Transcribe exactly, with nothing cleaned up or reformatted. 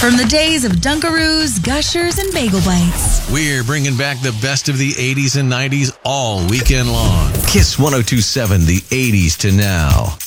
From the days of Dunkaroos, Gushers, and Bagel Bites. We're bringing back the best of the eighties and nineties all weekend long. Kiss one oh two point seven, the eighties to now.